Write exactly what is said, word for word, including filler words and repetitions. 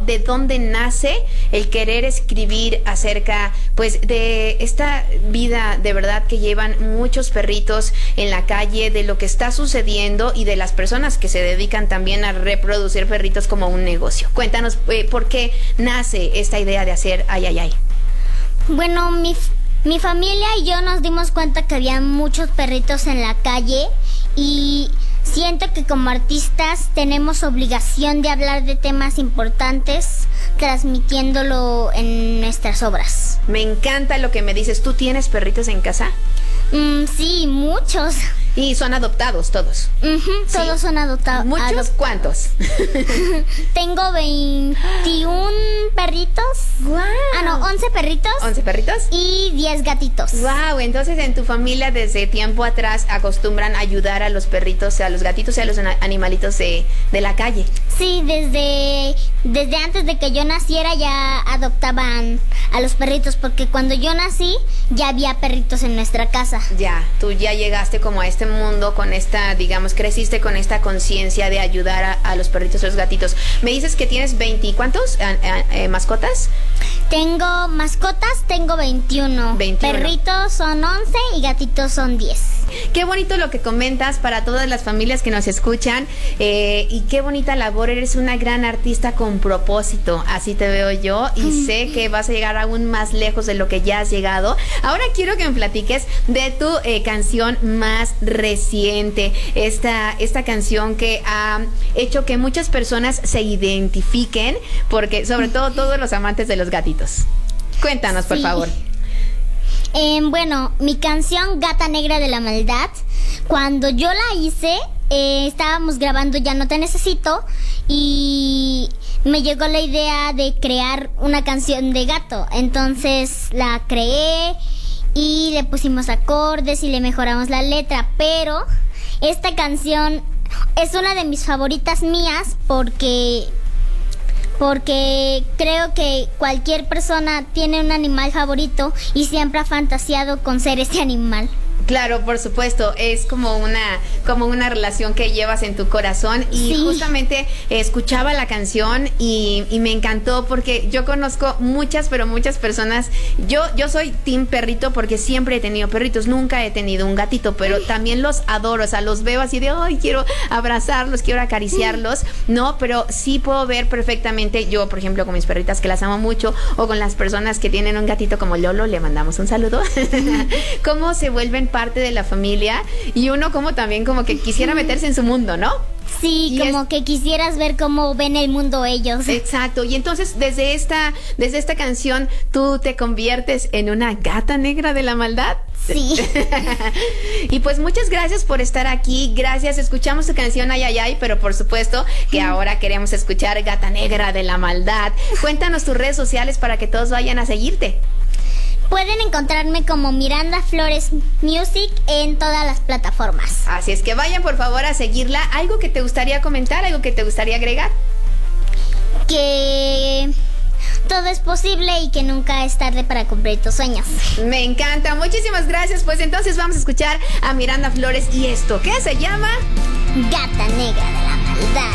de dónde nace el querer escribir acerca, pues, de esta vida de verdad que llevan muchos perritos en la calle, de lo que está sucediendo y de las personas que se dedican también a reproducir perritos como un negocio. Cuéntanos eh, por qué nace esta idea de hacer Ay Ay Ay. Bueno, mi, mi familia y yo nos dimos cuenta que había muchos perritos en la calle y siento que como artistas tenemos obligación de hablar de temas importantes, transmitiéndolo en nuestras obras. Me encanta lo que me dices. ¿Tú tienes perritos en casa? Mm, sí, muchos. Y son adoptados todos. Uh-huh, ¿Sí? Todos son adoptados. ¿Muchos? Adop- ¿Cuántos? Tengo veintiún perritos. Wow. Ah, no, once perritos. ¿once perritos? Y diez gatitos. Wow, entonces en tu familia desde tiempo atrás acostumbran a ayudar a los perritos, a los gatitos y a los animalitos de, de la calle. Sí, desde, desde antes de que yo naciera ya adoptaban a los perritos, porque cuando yo nací ya había perritos en nuestra casa. Ya, tú ya llegaste como a este mundo con esta, digamos, creciste con esta conciencia de ayudar a, a los perritos y los gatitos. Me dices que tienes veinte, ¿cuántos eh, eh, mascotas? Tengo mascotas, tengo veintiuno. veintiuno. Perritos son once y gatitos son diez. Qué bonito lo que comentas para todas las familias que nos escuchan eh, y qué bonita labor. Eres una gran artista con propósito, así te veo yo y sé que vas a llegar aún más lejos de lo que ya has llegado. Ahora quiero que me platiques de tu eh, canción más reciente, esta, esta canción que ha hecho que muchas personas se identifiquen, porque sobre todo todos los amantes de los gatitos. Cuéntanos, por Sí. favor. Eh, bueno, mi canción Gata Negra de la Maldad, cuando yo la hice, eh, estábamos grabando Ya No Te Necesito y me llegó la idea de crear una canción de gato. Entonces la creé y le pusimos acordes y le mejoramos la letra, pero esta canción es una de mis favoritas mías porque... porque creo que cualquier persona tiene un animal favorito y siempre ha fantaseado con ser ese animal. Claro, por supuesto, es como una como una relación que llevas en tu corazón y Sí. justamente eh, escuchaba la canción y, y me encantó porque yo conozco muchas, pero muchas personas. Yo yo soy team perrito porque siempre he tenido perritos, nunca he tenido un gatito, pero también los adoro, o sea, los veo así de, ay, quiero abrazarlos, quiero acariciarlos, ¿no? Pero sí puedo ver perfectamente, yo, por ejemplo, con mis perritas que las amo mucho o con las personas que tienen un gatito como Lolo, le mandamos un saludo, cómo se vuelven parte de la familia y uno como también como que quisiera meterse en su mundo, ¿no? Sí, Y como es- que quisieras ver cómo ven el mundo ellos. Exacto, y entonces desde esta desde esta canción tú te conviertes en una gata negra de la maldad. Sí. Y pues muchas gracias por estar aquí, gracias, escuchamos tu canción Ay Ay Ay, pero por supuesto que ahora queremos escuchar Gata Negra de la Maldad. Cuéntanos tus redes sociales para que todos vayan a seguirte. Pueden encontrarme como Miranda Flores Music en todas las plataformas. Así es que vayan por favor a seguirla. ¿Algo que te gustaría comentar? ¿Algo que te gustaría agregar? Que todo es posible y que nunca es tarde para cumplir tus sueños. Me encanta, muchísimas gracias. Pues entonces vamos a escuchar a Miranda Flores y esto, ¿qué se llama? Gata Negra de la Maldad.